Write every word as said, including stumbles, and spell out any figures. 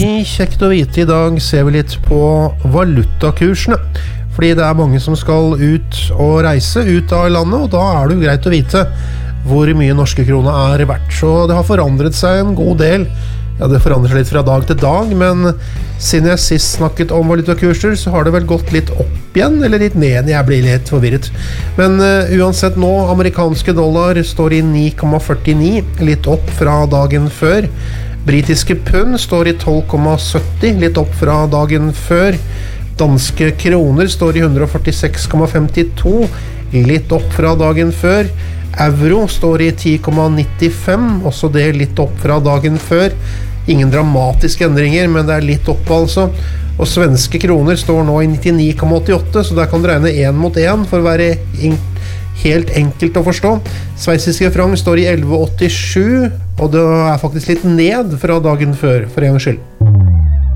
I Kjekt å vite I dag ser vi litt på valutakursene. Fordi det er mange som skal ut og reise ut av landet, og da er det jo greit å vite hvor mye norske krone er verdt. Så det har forandret seg en god del. Ja, det forandrer seg litt fra dag til dag, men siden jeg sist snakket om valutakurser, så har det vel gått litt opp igjen, eller litt ned. Jeg blir litt forvirret. Men uh, uansett nå, amerikanske dollar står I ni komma førtini, litt opp fra dagen før. Britiske pund står I tolv komma sytti, litt opp fra dagen før. Danske kroner står I ett hundre førtiseks komma femtito, litt opp fra dagen før. Euro står I ti komma nittifem, også det litt opp fra dagen før. Ingen dramatiske endringer, men det er litt opp altså. Og svenske kroner står nå I nittini komma åttiåtte, så der kan du regne en mot en for å være helt enkelt å forstå. Sveitsiske franc står I elleve komma åttisju, og det er faktisk litt ned fra dagen før, for en gang skyld.